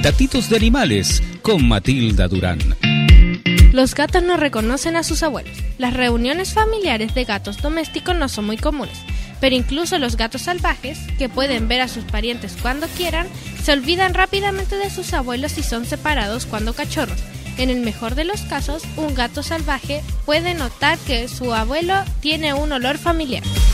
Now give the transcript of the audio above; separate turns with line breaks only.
Datitos de animales con Matilda Durán.
Los gatos no reconocen a sus abuelos. Las reuniones familiares de gatos domésticos no son muy comunes, pero incluso los gatos salvajes, que pueden ver a sus parientes cuando quieran, se olvidan rápidamente de sus abuelos si son separados cuando cachorros. En el mejor de los casos, un gato salvaje puede notar que su abuelo tiene un olor familiar.